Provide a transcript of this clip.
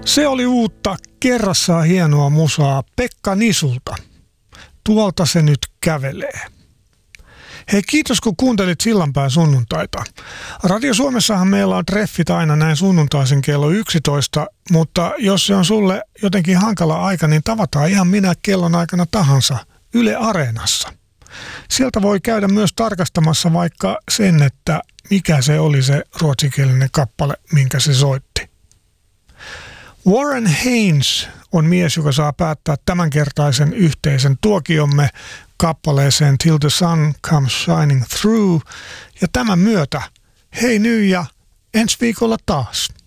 Se oli uutta kerrassaan hienoa musaa Pekka Nisulta. Tuolta se nyt kävelee. Hei, kiitos kun kuuntelit Sillanpään sunnuntaita. Radio Suomessahan meillä on treffit aina näin sunnuntaisin kello 11, mutta jos se on sulle jotenkin hankala aika, niin tavataan ihan minä kellon aikana tahansa Yle Areenassa. Sieltä voi käydä myös tarkastamassa vaikka sen, että mikä se oli se ruotsinkielinen kappale, minkä se soitti. Warren Haynes on mies, joka saa päättää tämänkertaisen yhteisen tuokiomme kappaleeseen Till the Sun Comes Shining Through. Ja tämän myötä hei nyt ja ensi viikolla taas.